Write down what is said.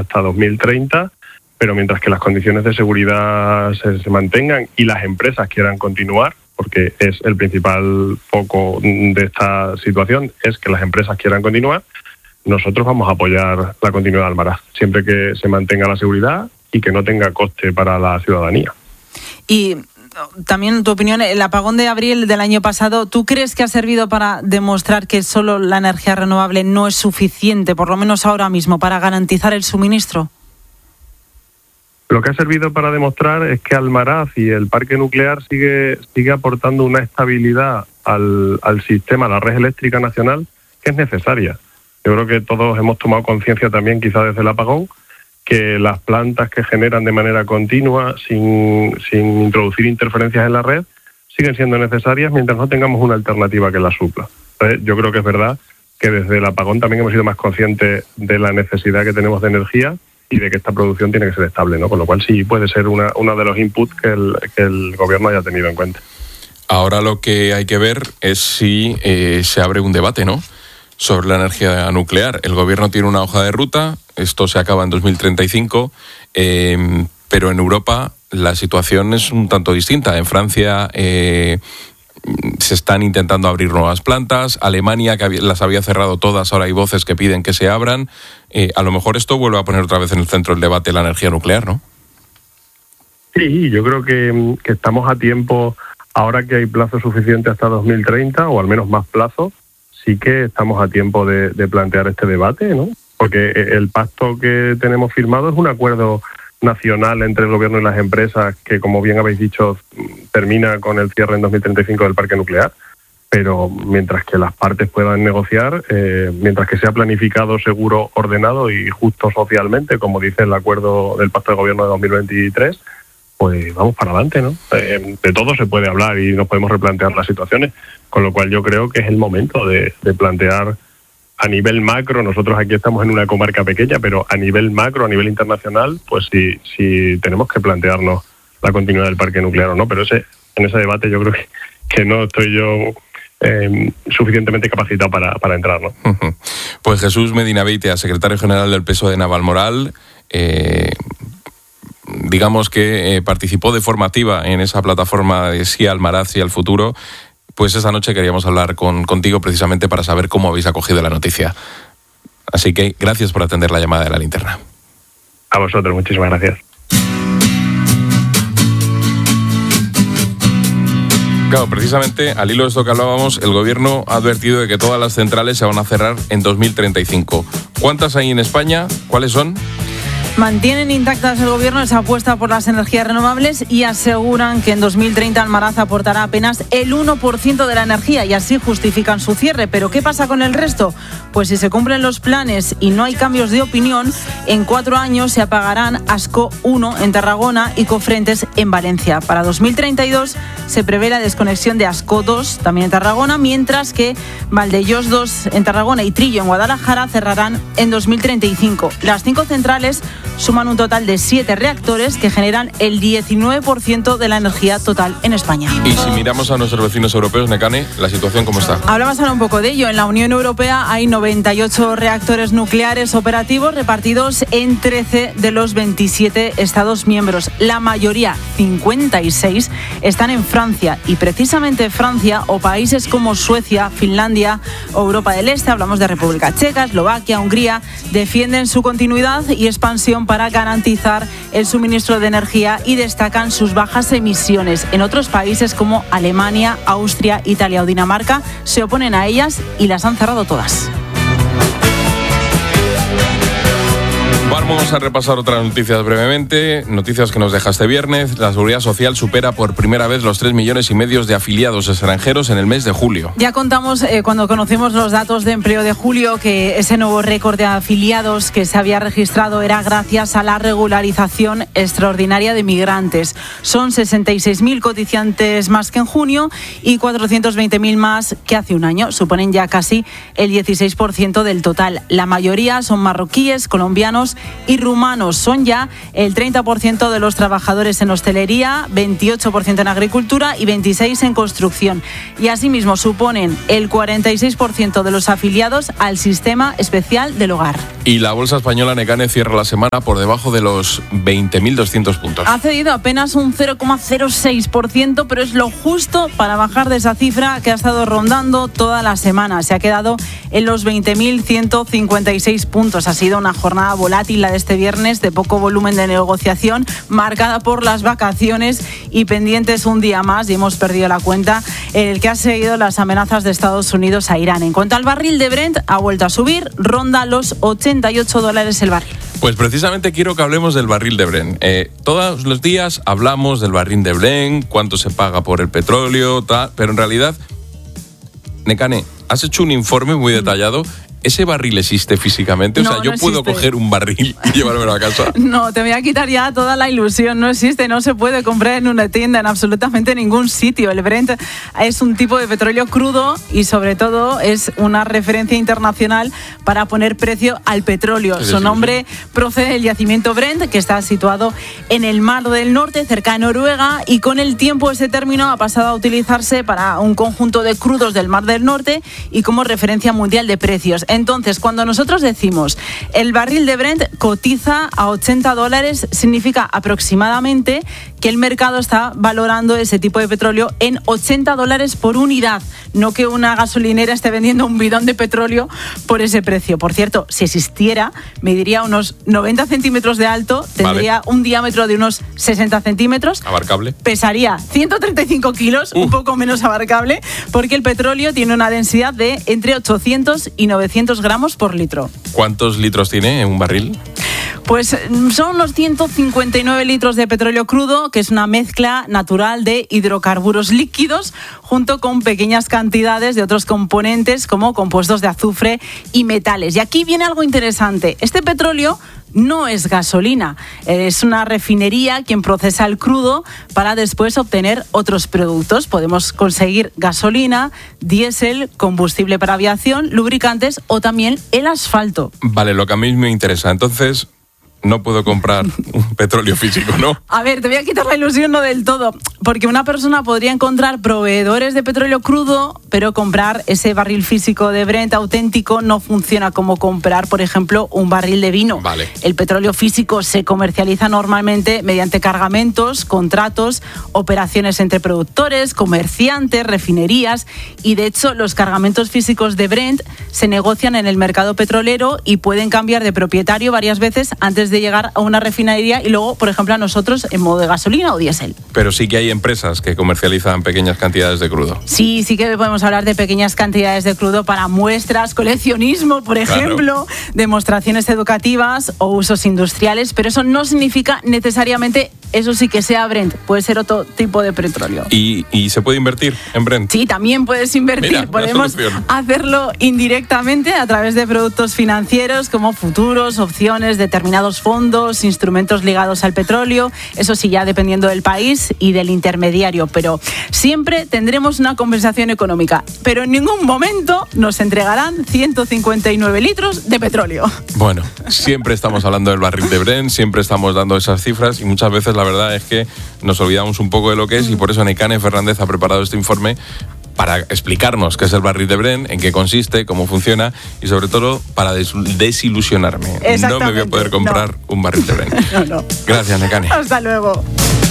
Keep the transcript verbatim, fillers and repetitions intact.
hasta dos mil treinta, pero mientras que las condiciones de seguridad se, se mantengan y las empresas quieran continuar, porque es el principal foco de esta situación, es que las empresas quieran continuar, nosotros vamos a apoyar la continuidad de Almaraz, siempre que se mantenga la seguridad y que no tenga coste para la ciudadanía. Y también, en tu opinión, el apagón de abril del año pasado, ¿tú crees que ha servido para demostrar que solo la energía renovable no es suficiente, por lo menos ahora mismo, para garantizar el suministro? Lo que ha servido para demostrar es que Almaraz y el parque nuclear sigue sigue aportando una estabilidad al, al sistema, a la red eléctrica nacional, que es necesaria. Yo creo que todos hemos tomado conciencia también, quizá desde el apagón, que las plantas que generan de manera continua, sin, sin introducir interferencias en la red, siguen siendo necesarias mientras no tengamos una alternativa que las supla. Entonces, yo creo que es verdad que desde el apagón también hemos sido más conscientes de la necesidad que tenemos de energía y de que esta producción tiene que ser estable, ¿no? Con lo cual sí puede ser una, uno de los inputs que el, que el gobierno haya tenido en cuenta. Ahora lo que hay que ver es si eh, se abre un debate, ¿no?, sobre la energía nuclear. El gobierno tiene una hoja de ruta, esto se acaba en dos mil treinta y cinco, eh, pero en Europa la situación es un tanto distinta. En Francia eh, se están intentando abrir nuevas plantas, Alemania, que las había cerrado todas, ahora hay voces que piden que se abran. Eh, a lo mejor esto vuelve a poner otra vez en el centro del debate la energía nuclear, ¿no? Sí, yo creo que, que estamos a tiempo, ahora que hay plazo suficiente hasta dos mil treinta, o al menos más plazo, sí que estamos a tiempo de, de plantear este debate, ¿no? Porque el pacto que tenemos firmado es un acuerdo nacional entre el gobierno y las empresas que, como bien habéis dicho, termina con el cierre en dos mil treinta y cinco del parque nuclear. Pero mientras que las partes puedan negociar, eh, mientras que sea planificado, seguro, ordenado y justo socialmente, como dice el acuerdo del pacto de gobierno de dos mil veintitrés, pues vamos para adelante, ¿no? Eh, de todo se puede hablar y nos podemos replantear las situaciones, con lo cual yo creo que es el momento de, de plantear a nivel macro. Nosotros aquí estamos en una comarca pequeña, pero a nivel macro, a nivel internacional, pues sí, sí tenemos que plantearnos la continuidad del parque nuclear o no, pero ese en ese debate yo creo que, que no estoy yo eh, suficientemente capacitado para, para entrar, ¿no? Uh-huh. Pues Jesús Medina Beitia, secretario general del P S O E de Navalmoral, eh, digamos que eh, participó de forma activa en esa plataforma de Sí Almaraz y al futuro. Pues esa noche queríamos hablar con, contigo precisamente para saber cómo habéis acogido la noticia. Así que gracias por atender la llamada de La Linterna. A vosotros, muchísimas gracias. Claro, precisamente al hilo de esto que hablábamos, el gobierno ha advertido de que todas las centrales se van a cerrar en dos mil treinta y cinco. ¿Cuántas hay en España? ¿Cuáles son? Mantienen intactas el gobierno esa apuesta por las energías renovables y aseguran que en dos mil treinta Almaraz aportará apenas el uno por ciento de la energía y así justifican su cierre. ¿Pero qué pasa con el resto? Pues si se cumplen los planes y no hay cambios de opinión, en cuatro años se apagarán Ascó uno en Tarragona y Cofrentes en Valencia. Para dos mil treinta y dos se prevé la desconexión de Ascó dos, también en Tarragona, mientras que Valdellós dos en Tarragona y Trillo en Guadalajara cerrarán en dos mil treinta y cinco. Las cinco centrales suman un total de siete reactores que generan el diecinueve por ciento de la energía total en España. Y si miramos a nuestros vecinos europeos, Nekane, ¿la situación cómo está? Hablamos ahora un poco de ello. En la Unión Europea hay noventa y ocho reactores nucleares operativos repartidos en trece de los veintisiete Estados miembros. La mayoría, cincuenta y seis, están en Francia. Y precisamente Francia o países como Suecia, Finlandia o Europa del Este, hablamos de República Checa, Eslovaquia, Hungría, defienden su continuidad y expansión para garantizar el suministro de energía y destacan sus bajas emisiones. En otros países como Alemania, Austria, Italia o Dinamarca se oponen a ellas y las han cerrado todas. Vamos a repasar otras noticias brevemente. Noticias que nos deja este viernes. La Seguridad Social supera por primera vez los tres millones y medio de afiliados extranjeros en el mes de julio. Ya contamos eh, cuando conocimos los datos de empleo de julio que ese nuevo récord de afiliados que se había registrado era gracias a la regularización extraordinaria de migrantes. Son sesenta y seis mil cotizantes más que en junio y cuatrocientos veinte mil más que hace un año. Suponen ya casi el dieciséis por ciento del total. La mayoría son marroquíes, colombianos y rumanos. Son ya el treinta por ciento de los trabajadores en hostelería, veintiocho por ciento en agricultura y veintiséis por ciento en construcción. Y asimismo suponen el cuarenta y seis por ciento de los afiliados al sistema especial del hogar. Y la bolsa española, Nekane, cierra la semana por debajo de los veinte mil doscientos puntos. Ha cedido apenas un cero coma cero seis por ciento, pero es lo justo para bajar de esa cifra que ha estado rondando toda la semana. Se ha quedado en los veinte mil ciento cincuenta y seis puntos. Ha sido una jornada volátil la de este viernes, de poco volumen de negociación, marcada por las vacaciones y pendientes un día más, y hemos perdido la cuenta, en el que ha seguido las amenazas de Estados Unidos a Irán. En cuanto al barril de Brent, ha vuelto a subir, ronda los ochenta y ocho dólares el barril. Pues precisamente quiero que hablemos del barril de Brent. Eh, todos los días hablamos del barril de Brent, cuánto se paga por el petróleo, tal, pero en realidad, Nekane, has hecho un informe muy detallado. ¿Ese barril existe físicamente? O No, sea, ¿yo no puedo existe. coger un barril y llevármelo a casa? No, te voy a quitar ya toda la ilusión. No existe, no se puede comprar en una tienda, en absolutamente ningún sitio. El Brent es un tipo de petróleo crudo y sobre todo es una referencia internacional para poner precio al petróleo. Sí, sí, Su sí, nombre sí. procede del yacimiento Brent, que está situado en el Mar del Norte, cerca de Noruega, y con el tiempo ese término ha pasado a utilizarse para un conjunto de crudos del Mar del Norte y como referencia mundial de precios. Entonces, cuando nosotros decimos el barril de Brent cotiza a ochenta dólares, significa aproximadamente que el mercado está valorando ese tipo de petróleo en ochenta dólares por unidad, no que una gasolinera esté vendiendo un bidón de petróleo por ese precio. Por cierto, si existiera, mediría unos noventa centímetros de alto, tendría Vale. un diámetro de unos sesenta centímetros, Abarcable. pesaría ciento treinta y cinco kilos, Uh. un poco menos abarcable, porque el petróleo tiene una densidad de entre ochocientos y novecientos gramos por litro. ¿Cuántos litros tiene un barril? Pues son unos ciento cincuenta y nueve litros de petróleo crudo, que es una mezcla natural de hidrocarburos líquidos, junto con pequeñas cantidades de otros componentes como compuestos de azufre y metales. Y aquí viene algo interesante. Este petróleo no es gasolina, es una refinería quien procesa el crudo para después obtener otros productos. Podemos conseguir gasolina, diésel, combustible para aviación, lubricantes o también el asfalto. Vale, lo que a mí me interesa. Entonces, no puedo comprar un petróleo físico, ¿no? A ver, te voy a quitar la ilusión, no del todo, porque una persona podría encontrar proveedores de petróleo crudo, pero comprar ese barril físico de Brent auténtico no funciona como comprar, por ejemplo, un barril de vino. Vale. El petróleo físico se comercializa normalmente mediante cargamentos, contratos, operaciones entre productores, comerciantes, refinerías, y de hecho los cargamentos físicos de Brent se negocian en el mercado petrolero y pueden cambiar de propietario varias veces antes de de llegar a una refinería y luego, por ejemplo, a nosotros en modo de gasolina o diésel. Pero sí que hay empresas que comercializan pequeñas cantidades de crudo. Sí, sí que podemos hablar de pequeñas cantidades de crudo para muestras, coleccionismo, por ejemplo, claro, demostraciones educativas o usos industriales, pero eso no significa necesariamente, eso sí, que sea Brent, puede ser otro tipo de petróleo. ¿Y, y se puede invertir en Brent? Sí, también puedes invertir. Mira, podemos hacerlo indirectamente a través de productos financieros como futuros, opciones, determinados fondos, instrumentos ligados al petróleo, eso sí, ya dependiendo del país y del intermediario, pero siempre tendremos una compensación económica, pero en ningún momento nos entregarán ciento cincuenta y nueve litros de petróleo. Bueno, siempre estamos hablando del barril de Brent, siempre estamos dando esas cifras y muchas veces la verdad es que nos olvidamos un poco de lo que es, y por eso Nekane Fernández ha preparado este informe para explicarnos qué es el barril de Brent, en qué consiste, cómo funciona y sobre todo para des- desilusionarme. No me voy a poder comprar no. un barril de Brent. No, no. Gracias, Nekane. Hasta luego.